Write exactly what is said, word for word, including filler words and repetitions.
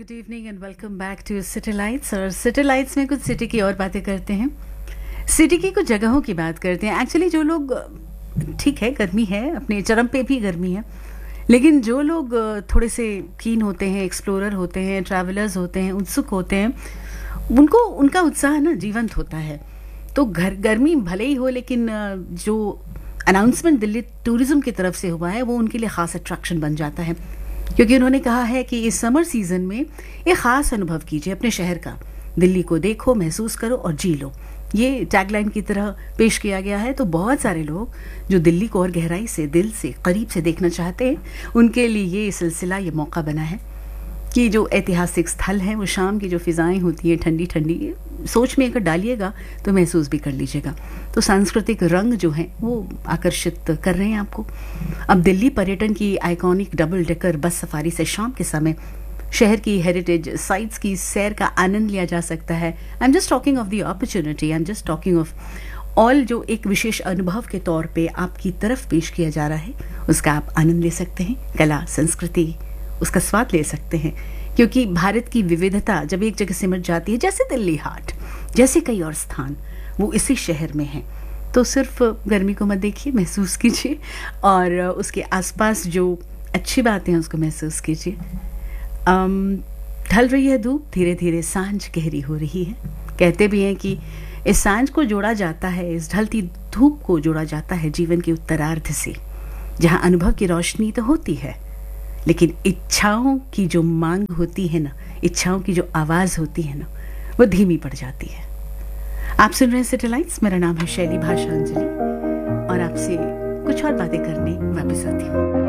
Good evening and welcome back to city lights. और city lights में कुछ city की और बातें करते हैं, सिटी की कुछ जगहों की बात करते हैं। एक्चुअली जो लोग, ठीक है गर्मी है, अपने चरम पे भी गर्मी है, लेकिन जो लोग थोड़े से कीन होते हैं, एक्सप्लोरर होते हैं, ट्रैवलर्स होते हैं, उत्सुक होते हैं, उनको उनका उत्साह ना जीवंत होता है। तो घर गर्मी भले ही हो, लेकिन जो अनाउंसमेंट दिल्ली टूरिज्म की तरफ से हुआ है वो उनके लिए ख़ास अट्रैक्शन बन जाता है, क्योंकि उन्होंने कहा है कि इस समर सीजन में एक ख़ास अनुभव कीजिए अपने शहर का, दिल्ली को देखो, महसूस करो और जी लो। ये टैगलाइन की तरह पेश किया गया है। तो बहुत सारे लोग जो दिल्ली को और गहराई से, दिल से, करीब से देखना चाहते हैं, उनके लिए ये सिलसिला, ये मौका बना है कि जो ऐतिहासिक स्थल हैं, वो शाम की जो फिज़ाएं होती हैं ठंडी ठंडी, सोच में अगर डालिएगा तो महसूस भी कर लीजिएगा। तो सांस्कृतिक रंग जो हैं वो आकर्षित कर रहे हैं आपको। अब दिल्ली पर्यटन की iconic double decker bus safari से शाम के समय शहर की हेरिटेज साइट्स की सैर का आनंद लिया जा सकता है। I am just talking of the opportunity, I am just talking of all जो एक विशेष अनुभव के तौर पे आपकी तरफ पेश किया जा रहा है, उसका आप आनंद ले सकते हैं, कला संस्कृति उसका स्वाद ले सकते हैं। क्योंकि भारत की विविधता जब एक जगह सिमट जाती है, जैसे दिल्ली हाट, जैसे कई और स्थान, वो इसी शहर में हैं। तो सिर्फ गर्मी को मत देखिए, महसूस कीजिए, और उसके आसपास जो अच्छी बातें हैं उसको महसूस कीजिए। ढल रही है धूप, धीरे धीरे सांझ गहरी हो रही है। कहते भी हैं कि इस सांझ को जोड़ा जाता है, इस ढलती धूप को जोड़ा जाता है जीवन के उत्तरार्ध से, जहाँ अनुभव की रोशनी तो होती है, लेकिन इच्छाओं की जो मांग होती है ना, इच्छाओं की जो आवाज़ होती है ना, वो धीमी पड़ जाती है। आप सुन रहे हैं सिटी लाइट्स, मेरा नाम है शैली भाषांजलि, और आपसे कुछ और बातें करने वापस आती हूँ।